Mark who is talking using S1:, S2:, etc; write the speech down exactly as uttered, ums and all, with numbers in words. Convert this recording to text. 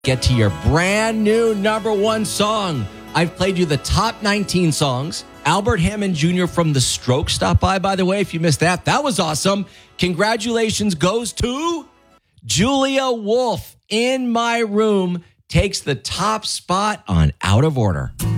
S1: Get to your brand new number one song. I've played you the top nineteen songs. Albert Hammond Junior from The Strokes stopped by, by the way, if you missed that. That was awesome. Congratulations goes to Julia Wolf. In My Room takes the top spot on Out of Order.